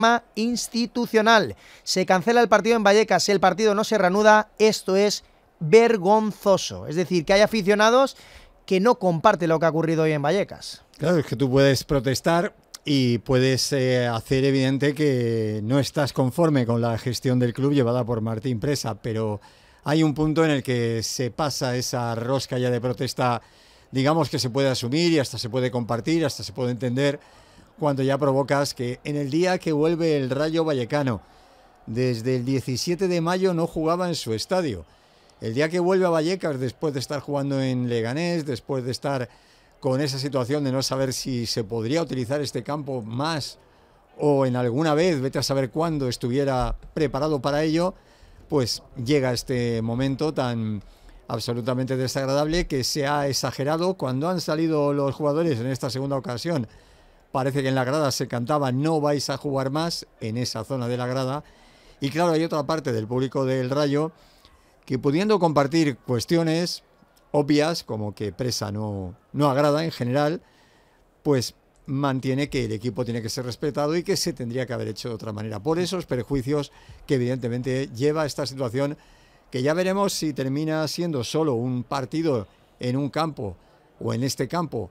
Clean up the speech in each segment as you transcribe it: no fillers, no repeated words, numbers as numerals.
institucional. Se cancela el partido en Vallecas, el partido no se reanuda, esto es vergonzoso. Es decir, que hay aficionados que no comparten lo que ha ocurrido hoy en Vallecas. Claro, es que tú puedes protestar y puedes hacer evidente que no estás conforme con la gestión del club llevada por Martín Presa, pero hay un punto en el que se pasa esa rosca ya de protesta, digamos que se puede asumir y hasta se puede compartir, hasta se puede entender, cuando ya provocas que en el día que vuelve el Rayo Vallecano, desde el 17 de mayo no jugaba en su estadio. El día que vuelve a Vallecas, después de estar jugando en Leganés, después de estar con esa situación de no saber si se podría utilizar este campo más o en alguna vez, vete a saber cuándo, estuviera preparado para ello, pues llega este momento tan absolutamente desagradable que se ha exagerado. Cuando han salido los jugadores en esta segunda ocasión, parece que en la grada se cantaba "no vais a jugar más" en esa zona de la grada. Y claro, hay otra parte del público del Rayo que, pudiendo compartir cuestiones obvias, como que Presa no agrada en general, pues mantiene que el equipo tiene que ser respetado y que se tendría que haber hecho de otra manera. Por esos perjuicios que evidentemente lleva a esta situación, que ya veremos si termina siendo solo un partido en un campo o en este campo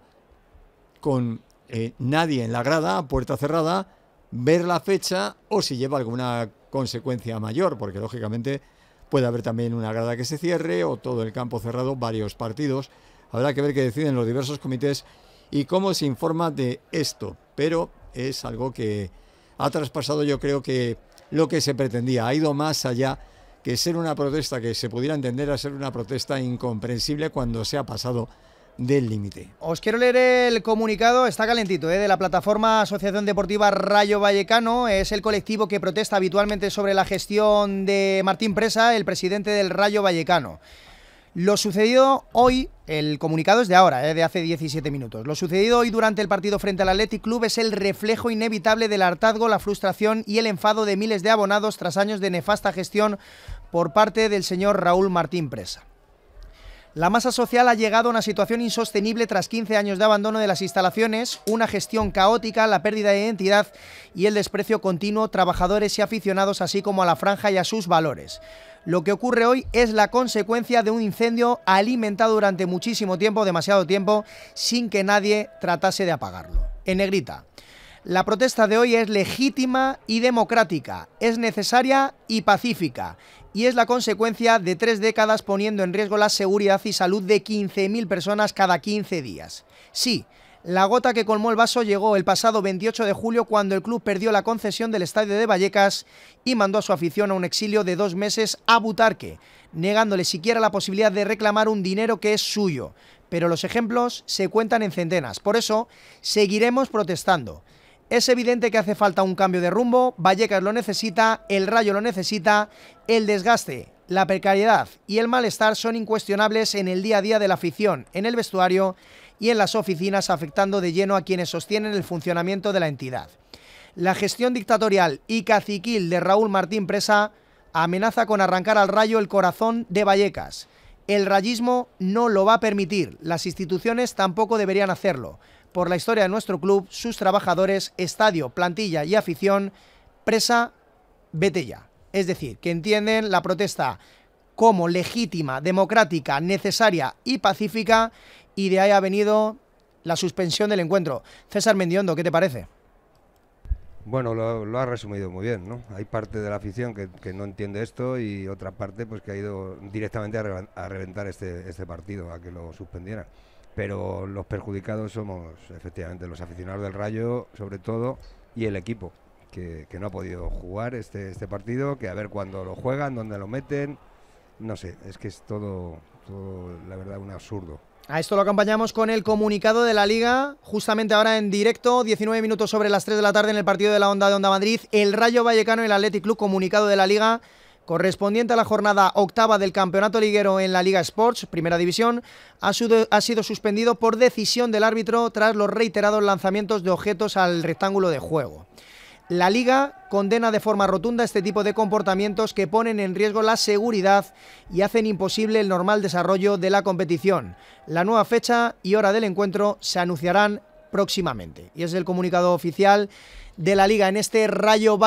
con nadie en la grada, a puerta cerrada, ver la fecha, o si lleva alguna consecuencia mayor, porque lógicamente puede haber también una grada que se cierre o todo el campo cerrado, varios partidos. Habrá que ver qué deciden los diversos comités y cómo se informa de esto, pero es algo que ha traspasado, yo creo, que lo que se pretendía. Ha ido más allá que ser una protesta que se pudiera entender a ser una protesta incomprensible cuando se ha pasado del límite. Os quiero leer el comunicado, está calentito, de la plataforma Asociación Deportiva Rayo Vallecano. Es el colectivo que protesta habitualmente sobre la gestión de Martín Presa, el presidente del Rayo Vallecano. Lo sucedido hoy, el comunicado es de ahora, de hace 17 minutos. Lo sucedido hoy durante el partido frente al Athletic Club es el reflejo inevitable del hartazgo, la frustración y el enfado de miles de abonados tras años de nefasta gestión por parte del señor Raúl Martín Presa. La masa social ha llegado a una situación insostenible tras 15 años de abandono de las instalaciones, una gestión caótica, la pérdida de identidad y el desprecio continuo, trabajadores y aficionados, así como a la franja y a sus valores. Lo que ocurre hoy es la consecuencia de un incendio alimentado durante muchísimo tiempo, demasiado tiempo, sin que nadie tratase de apagarlo. En negrita. La protesta de hoy es legítima y democrática, es necesaria y pacífica, y es la consecuencia de 3 décadas poniendo en riesgo la seguridad y salud de 15.000 personas cada 15 días. Sí, la gota que colmó el vaso llegó el pasado 28 de julio cuando el club perdió la concesión del estadio de Vallecas y mandó a su afición a un exilio de 2 meses a Butarque, negándole siquiera la posibilidad de reclamar un dinero que es suyo. Pero los ejemplos se cuentan en centenas, por eso seguiremos protestando. Es evidente que hace falta un cambio de rumbo, Vallecas lo necesita, el Rayo lo necesita, el desgaste, la precariedad y el malestar son incuestionables en el día a día de la afición, en el vestuario y en las oficinas, afectando de lleno a quienes sostienen el funcionamiento de la entidad. La gestión dictatorial y caciquil de Raúl Martín Presa amenaza con arrancar al Rayo el corazón de Vallecas. El rayismo no lo va a permitir, las instituciones tampoco deberían hacerlo. Por la historia de nuestro club, sus trabajadores, estadio, plantilla y afición, Presa, vete ya. Es decir, que entienden la protesta como legítima, democrática, necesaria y pacífica, y de ahí ha venido la suspensión del encuentro. César Mendiondo, ¿qué te parece? Bueno, lo ha resumido muy bien, ¿no? Hay parte de la afición que no entiende esto y otra parte pues que ha ido directamente a reventar este partido, a que lo suspendieran. Pero los perjudicados somos efectivamente los aficionados del Rayo, sobre todo, y el equipo, que no ha podido jugar este partido, que a ver cuándo lo juegan, dónde lo meten, no sé, es que es todo la verdad, un absurdo. A esto lo acompañamos con el comunicado de la Liga, justamente ahora en directo, 19 minutos sobre las 3 de la tarde en el partido de la Onda de Onda Madrid, el Rayo Vallecano y el Athletic Club, comunicado de la Liga, correspondiente a la jornada octava del campeonato liguero en la Liga Sports, primera división, ha sido suspendido por decisión del árbitro tras los reiterados lanzamientos de objetos al rectángulo de juego. La Liga condena de forma rotunda este tipo de comportamientos que ponen en riesgo la seguridad y hacen imposible el normal desarrollo de la competición. La nueva fecha y hora del encuentro se anunciarán próximamente. Y es el comunicado oficial de la Liga en este Rayo Vallecano.